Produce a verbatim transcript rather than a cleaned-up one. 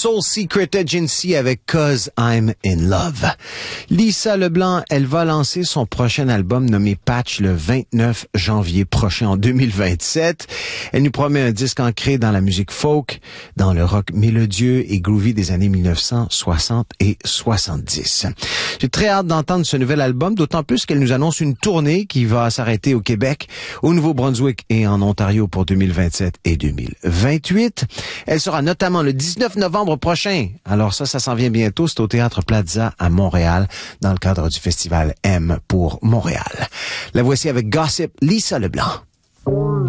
Soul Secret Agency avec Cause I'm in Love. Lisa Leblanc, elle va lancer son prochain album nommé Patch le vingt-neuf janvier prochain en deux mille vingt-sept. Elle nous promet un disque ancré dans la musique folk, dans le rock mélodieux et groovy des années mille neuf cent soixante et soixante-dix. J'ai très hâte d'entendre ce nouvel album, d'autant plus qu'elle nous annonce une tournée qui va s'arrêter au Québec, au Nouveau-Brunswick et en Ontario pour deux mille vingt-sept et deux mille vingt-huit. Elle sera notamment le dix-neuf novembre prochain. Alors ça, ça s'en vient bientôt. C'est au Théâtre Plaza à Montréal, dans le cadre du festival M pour Montréal. La voici avec Gossip, Lisa Leblanc.